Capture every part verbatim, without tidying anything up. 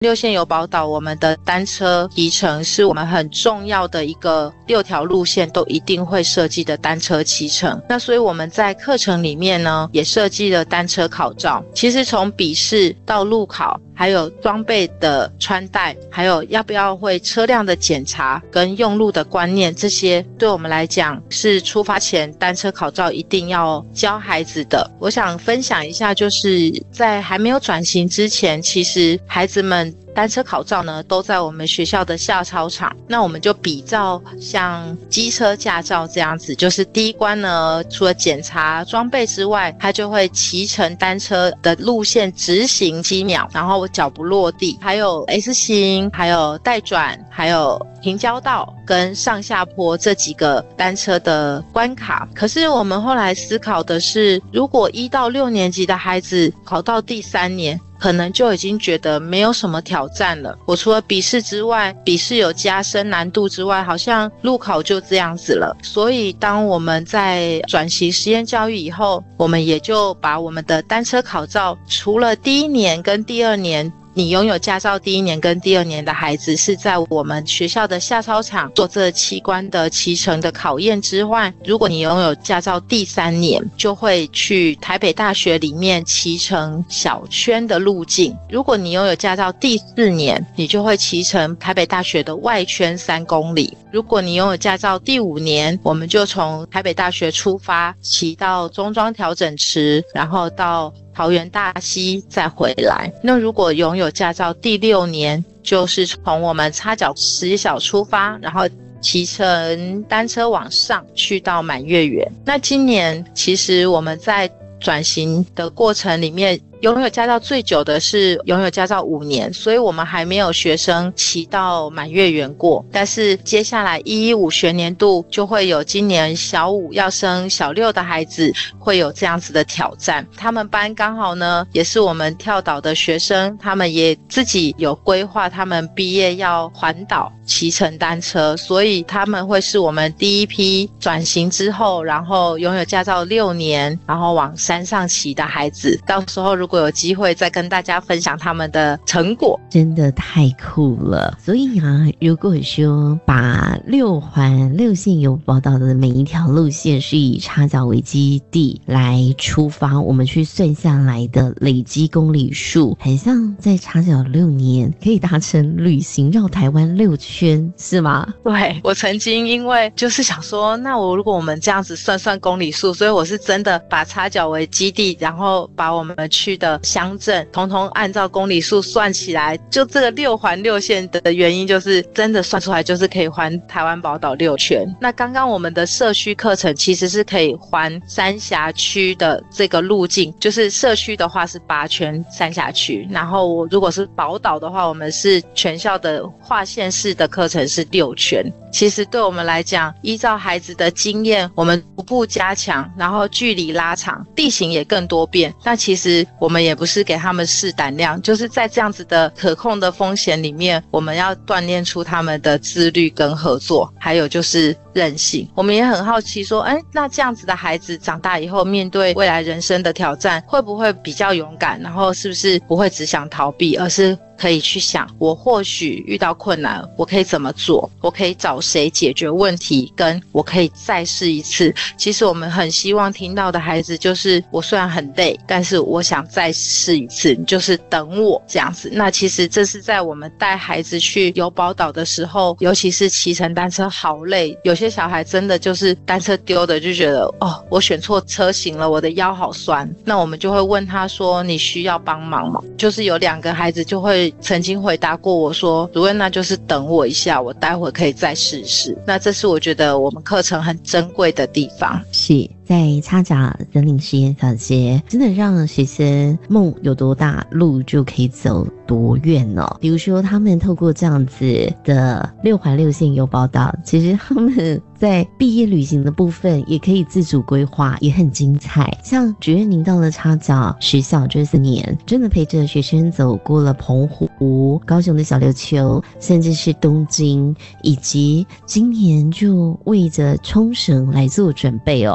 六线有宝岛，我们的单车骑乘是我们很重要的一个六条路线都一定会设计的单车骑乘。那所以我们在课程里面呢，也设计了单车考照。其实从笔试到路考，还有装备的穿戴，还有要不要会车辆的检查跟用路的观念，这些对我们来讲是出发前单车考照一定要教孩子的。我想分享一下，就是在还没有转型之前，其实孩子们单车考照呢都在我们学校的下操场，那我们就比照像机车驾照这样子，就是第一关呢除了检查装备之外，他就会骑乘单车的路线直行七秒，然后脚不落地，还有 S 型，还有带转，还有平交道跟上下坡这几个单车的关卡。可是我们后来思考的是，如果一到六年级的孩子考到第三年，可能就已经觉得没有什么挑战了。我除了笔试之外，笔试有加深难度之外，好像路考就这样子了。所以当我们在转型实验教育以后，我们也就把我们的单车考照，除了第一年跟第二年你拥有驾照第一年跟第二年的孩子是在我们学校的下操场做这七关的骑乘的考验之外，如果你拥有驾照第三年，就会去台北大学里面骑乘小圈的路径。如果你拥有驾照第四年，你就会骑乘台北大学的外圈三公里。如果你拥有驾照第五年，我们就从台北大学出发，骑到中庄调整池，然后到桃园大溪再回来。那如果拥有驾照第六年，就是从我们插脚实小出发，然后骑乘单车往上去到满月园。那今年其实我们在转型的过程里面，拥有驾照最久的是拥有驾照五年，所以我们还没有学生骑到满月园过。但是接下来一一五学年度就会有今年小五要升小六的孩子会有这样子的挑战。他们班刚好呢也是我们跳岛的学生，他们也自己有规划他们毕业要环岛骑乘单车，所以他们会是我们第一批转型之后，然后拥有驾照六年，然后往山上骑的孩子。到时候如果有机会再跟大家分享他们的成果， 真的太酷了。所以啊，如果说把六环六线有宝岛的每一条路线是以插脚为基地来出发，我们去算下来的累积公里数，很像在插脚六年可以达成旅行绕台湾六圈，是吗？ 对，我曾经因为就是想说，那我如果我们这样子算算公里数，所以我是真的把插脚为基地，然后把我们去的乡镇统统按照公里数算起来，就这个六环六线的原因就是真的算出来就是可以环台湾宝岛六圈。那刚刚我们的社区课程其实是可以环三辖区的这个路径，就是社区的话是八圈三辖区，然后如果是宝岛的话，我们是全校的划线式的课程是六圈。其实对我们来讲，依照孩子的经验，我们逐步加强，然后距离拉长，地形也更多变。但其实我们也不是给他们试胆量，就是在这样子的可控的风险里面，我们要锻炼出他们的自律跟合作，还有就是韧性。我们也很好奇说，哎，那这样子的孩子长大以后，面对未来人生的挑战，会不会比较勇敢？然后是不是不会只想逃避，而是可以去想，我或许遇到困难，我可以怎么做？我可以找谁解决问题？跟我可以再试一次。其实我们很希望听到的孩子就是，我虽然很累，但是我想再试一次，你就是等我这样子。那其实这是在我们带孩子去有宝岛的时候，尤其是骑乘单车好累，有些小孩真的就是单车丢的就觉得，哦，我选错车型了，我的腰好酸。那我们就会问他说，你需要帮忙吗？就是有两个孩子就会曾经回答过我说，主任，那就是等我一下，我待会可以再试试。那这是我觉得我们课程很珍贵的地方。 是在插脚人领实验小节，真的让学生梦有多大，路就可以走多远哦。比如说他们透过这样子的六环六线有宝岛，其实他们在毕业旅行的部分也可以自主规划，也很精彩。像主任您到了插脚实小这四年，真的陪着学生走过了澎湖、高雄的小琉球，甚至是东京，以及今年就为着冲绳来做准备哦，是值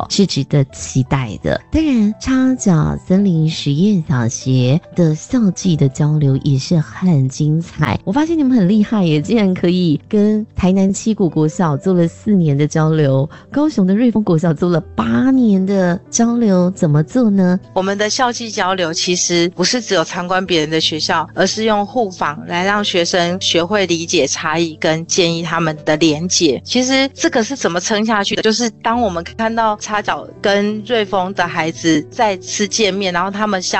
得期待的。当然，插脚森林实验小学的校际的交流也是很精彩。我发现你们很厉害耶，竟然可以跟台南七股国小做了四年的交流，高雄的瑞丰国小做了八年的交流，怎么做呢？ 我们的校际交流其实不是只有参观别人的学校，而是用互访来让学生学会理解差异跟建议他们的连结。其实这个是怎么撑下去的，就是当我们看到插脚跟瑞丰的孩子再次见面，然后他们相